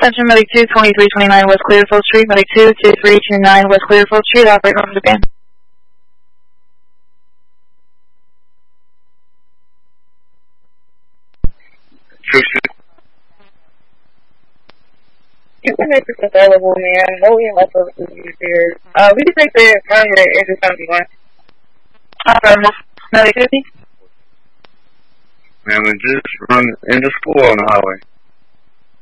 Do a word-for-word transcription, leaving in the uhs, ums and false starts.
Attention, Medic two, twenty-three twenty-nine West Clearfield Street, Medic two, twenty-three twenty-nine West Clearfield Street, operate from Japan. Internet is available, man. No E M S services used here. Uh, we can take the primary engine seventy-one. Operate Medic fifty. Man, we just run into school on the highway.